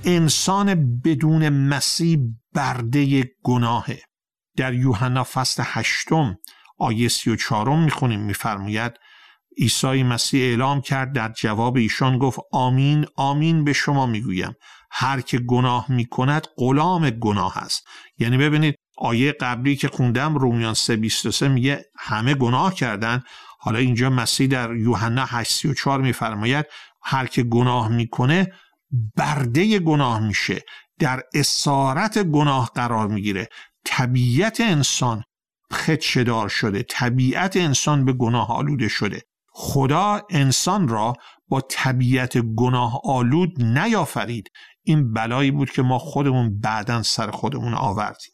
انسان بدون مسیح برده گناهه. در یوحنا فصل 8 آیه 34 میخونیم، میفرماید عیسی مسیح اعلام کرد، در جواب ایشان گفت آمین آمین به شما میگویم هر که گناه میکند غلام گناه است. یعنی ببینید آیه قبلی که خوندم رومیان 3:23 میگه همه گناه کردن، حالا اینجا مسیح در یوحنا 8:34 میفرماید هر که گناه میکنه برده گناه میشه، در اسارت گناه قرار میگیره. طبیعت انسان خدشه‌دار شده، طبیعت انسان به گناه آلوده شده. خدا انسان را با طبیعت گناه آلود نیافرید. این بلایی بود که ما خودمون بعداً سر خودمون آوردیم.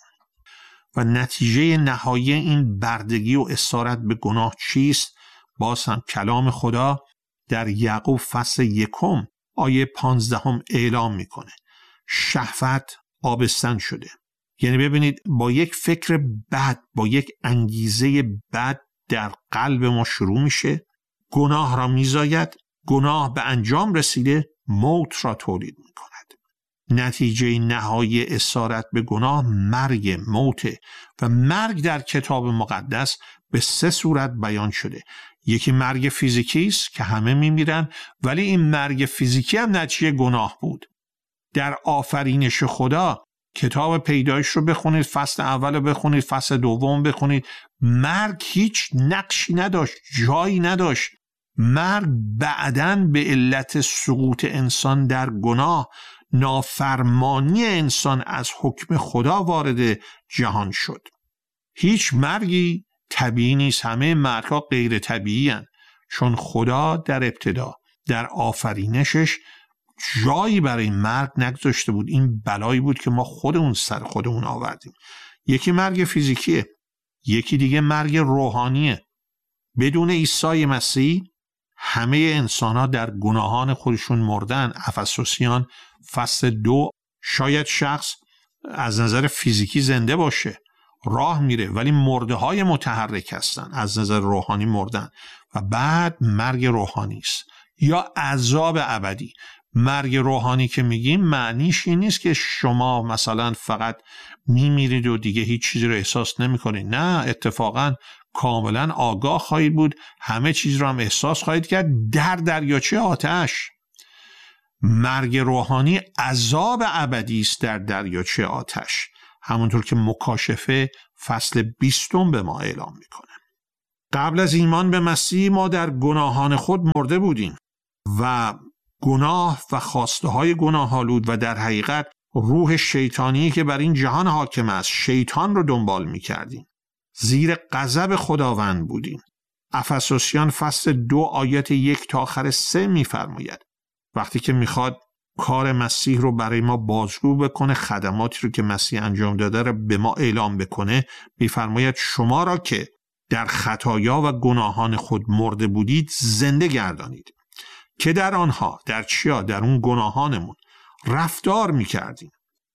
و نتیجه نهایی این بردگی و اسارت به گناه چیست؟ باز هم کلام خدا در یعقوب فصل 1 آیه 15 اعلام میکنه شهوت آبستن شده. یعنی ببینید با یک فکر بد، با یک انگیزه بد در قلب ما شروع میشه، گناه را میزاید، گناه به انجام رسیده موت را تولید میکند. نتیجه نهایی اسارت به گناه مرگ، موته. و مرگ در کتاب مقدس به 3 صورت بیان شده. یکی مرگ فیزیکی است که همه میمیرن، ولی این مرگ فیزیکی هم نتیجه گناه بود. در آفرینش خدا کتاب پیدایش رو بخونید، فصل اول رو بخونید، فصل دوم بخونید، مرگ هیچ نقشی نداشت، جایی نداشت. مرگ بعداً به علت سقوط انسان در گناه، نافرمانی انسان از حکم خدا وارد جهان شد. هیچ مرگی طبیعی نیست، همه مرگ‌ها غیر طبیعی هستند، چون خدا در ابتدا در آفرینشش جایی برای مرگ نگذاشته بود. این بلایی بود که ما خودمون سر خودمون آوردیم. یکی مرگ فیزیکیه، یکی دیگه مرگ روحانیه. بدون عیسی مسیح همه انسان‌ها در گناهان خودشون مردن. افسوسیان فصل 2 شاید شخص از نظر فیزیکی زنده باشه، راه میره، ولی مرده های متحرک هستن، از نظر روحانی مردن. و بعد مرگ روحانی است یا عذاب ابدی. مرگ روحانی که میگیم معنیش این نیست که شما مثلا فقط میمیرید و دیگه هیچ چیزی رو احساس نمیکنید. نه، اتفاقا کاملا آگاه خواهید بود، همه چیز رو هم احساس خواهید کرد در دریاچه آتش. مرگ روحانی عذاب ابدی است در دریاچه آتش، همونطور که مکاشفه فصل 20 به ما اعلام میکنه. قبل از ایمان به مسیح ما در گناهان خود مرده بودیم و گناه و خواسته های گناه آلود و در حقیقت روح شیطانی که بر این جهان حاکم است، شیطان رو دنبال میکردیم. زیر غضب خداوند بودیم. افسوسیان فصل 2 آیات 1 تا آخر 3 میفرماید وقتی که میخواد کار مسیح رو برای ما بازگو بکنه، خدماتی رو که مسیح انجام داده رو به ما اعلام بکنه، میفرماید شما را که در خطایا و گناهان خود مرده بودید زنده گردانید، که در آنها، در چیا؟ در اون گناهانمون رفتار میکردیم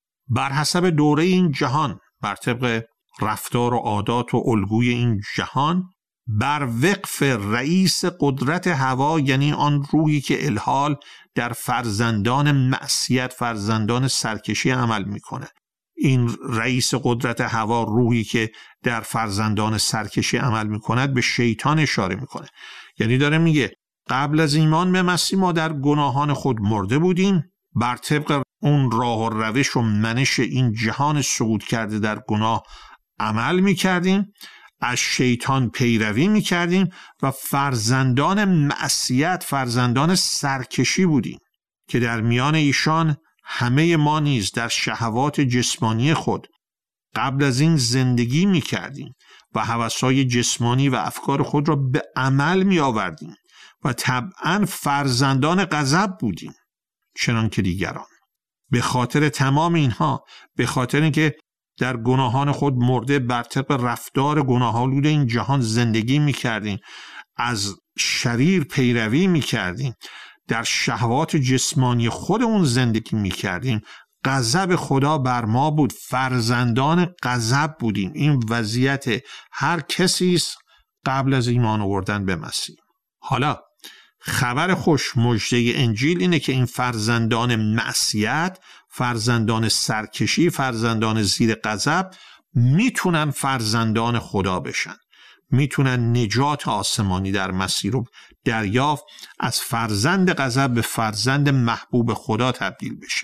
بر حسب دوره این جهان، بر طبق رفتار و عادات و الگوی این جهان، بر وقف رئیس قدرت هوا، یعنی آن روحی که الحال در فرزندان معصیت، فرزندان سرکشی عمل میکنه. این رئیس قدرت هوا، روحی که در فرزندان سرکشی عمل میکند، به شیطان اشاره میکنه. یعنی داره میگه قبل از ایمان به مسیح ما در گناهان خود مرده بودیم، بر طبق اون راه و روش و منش این جهان سقوط کرده در گناه عمل میکردیم، از شیطان پیروی میکردیم و فرزندان معصیت، فرزندان سرکشی بودیم که در میان ایشان همه ما نیز در شهوات جسمانی خود قبل از این زندگی میکردیم و هوس‌های جسمانی و افکار خود را به عمل میآوردیم و طبعاً فرزندان غضب بودیم چنان که دیگران. به خاطر تمام اینها، به خاطر اینکه در گناهان خود مرده بر طبق رفتار گناه‌آلود این جهان زندگی می‌کردیم، از شریر پیروی می‌کردیم، در شهوات جسمانی خودمون زندگی می‌کردیم، غضب خدا بر ما بود، فرزندان غضب بودیم. این وضعیت هر کسی است قبل از ایمان آوردن به مسیح. حالا خبر خوش مژده انجیل اینه که این فرزندان معصیت، فرزندان سرکشی، فرزندان زیر غضب میتونن فرزندان خدا بشن، میتونن نجات آسمانی در مسیح رو دریافت، از فرزند غضب به فرزند محبوب خدا تبدیل بشن.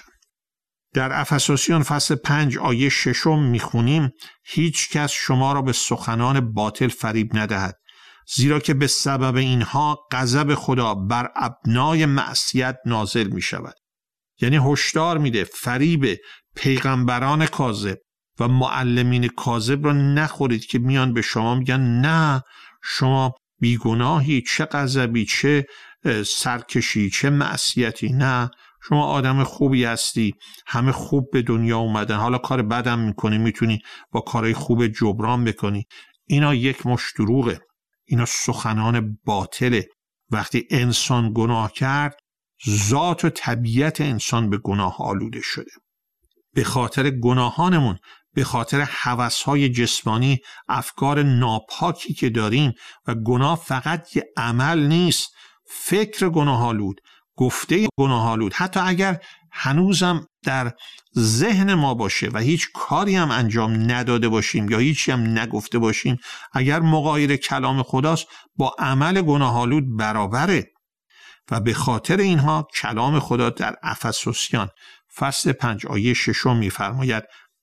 در افسوسیان فصل 5 آیه 6 میخونیم هیچ کس شما را به سخنان باطل فریب ندهد، زیرا که به سبب اینها غضب خدا بر ابنای معصیت نازل می شود. یعنی هشدار میده فریب پیغمبران کاذب و معلمین کاذب را نخورید که میان به شما میگن نه شما بیگناهی، چه غضبی، چه سرکشی، چه معصیتی، نه شما آدم خوبی هستی، همه خوب به دنیا اومدن، حالا کار بدم میکنی میتونی با کارهای خوب جبران بکنی. اینا یک مشت دروغه، اینا سخنان باطله. وقتی انسان گناه کرد ذات و طبیعت انسان به گناه آلوده شده. به خاطر گناهانمون، به خاطر هوس‌های جسمانی، افکار ناپاکی که داریم، و گناه فقط یه عمل نیست، فکر گناه‌آلود، گفته گناه‌آلود، حتی اگر هنوزم در ذهن ما باشه و هیچ کاری هم انجام نداده باشیم یا هیچی هم نگفته باشیم، اگر مغایر کلام خداست با عمل گناه‌آلود برابره. و به خاطر اینها کلام خدا در افسوسیان فصل 5 آیه 6 می‌فرماید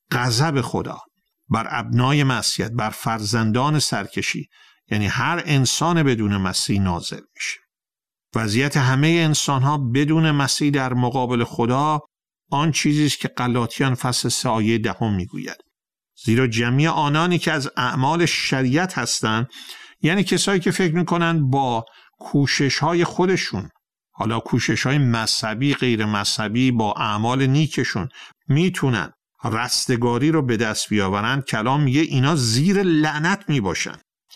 غضب خدا بر ابنای معصیت، بر فرزندان سرکشی، یعنی هر انسان بدون مسیح نازل میشه. وضعیت همه انسان‌ها بدون مسیح در مقابل خدا آن چیزی است که غلاطیان فصل 3 آیه 10 میگوید. زیرا جمعی آنانی که از اعمال شریعت هستند، یعنی کسایی که فکر میکنن با کوشش‌های خودشون، حالا کوشش‌های مذهبی غیر مذهبی، با اعمال نیکشون میتونن رستگاری رو به دست بیاورن، کلام میگه اینا زیر لعنت میباشن.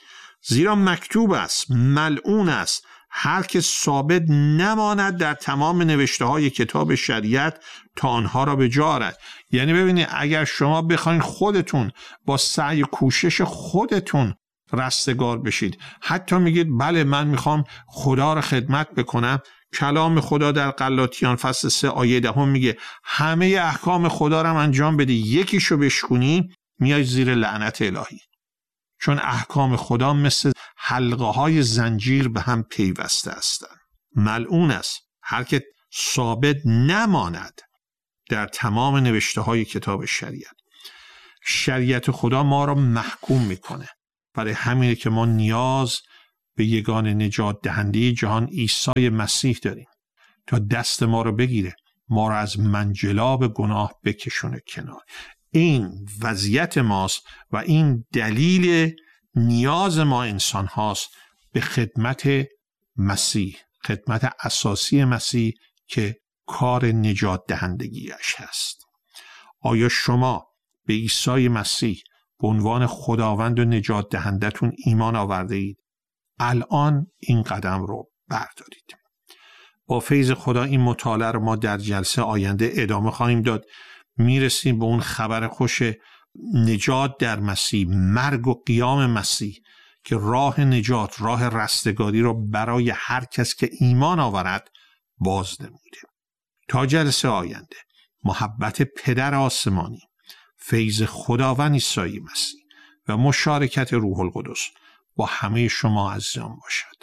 زیرا مکتوب است ملعون است هر که ثابت نماند در تمام نوشته های کتاب شریعت تا آنها را به جا آرد. یعنی ببینید اگر شما بخواید خودتون با سعی کوشش خودتون رستگار بشید، حتی میگید بله من میخوام خدا را خدمت بکنم، کلام خدا در غلاطیان فصل 3 آیه 10 میگه همه احکام خدا را انجام بده، یکیشو بشکنی میای زیر لعنت الهی. چون احکام خدا مثل حلقه های زنجیر به هم پیوسته هستند. ملعون است هر که ثابت نماند در تمام نوشته های کتاب شریعت. شریعت خدا ما را محکوم میکنه. برای همینه که ما نیاز به یگانه نجات دهنده جهان عیسی مسیح داریم تا دست ما رو بگیره، ما را از منجلاب گناه بکشونه کنار. این وضعیت ماست و این دلیل نیاز ما انسان هاست به خدمت مسیح، خدمت اساسی مسیح که کار نجات دهندگیش هست. آیا شما به عیسی مسیح به عنوان خداوند و نجات دهندتون ایمان آورده اید؟ الان این قدم رو بردارید. با فیض خدا این مطالعه رو ما در جلسه آینده ادامه خواهیم داد. میرسیم به اون خبر خوش نجات در مسیح، مرگ و قیام مسیح که راه نجات، راه رستگاری رو برای هر کس که ایمان آورد باز نموده. تا جلسه آینده محبت پدر آسمانی، فیض خداوند عیسی مسیح و مشارکت روح القدس با همه شما عزیزان باشد.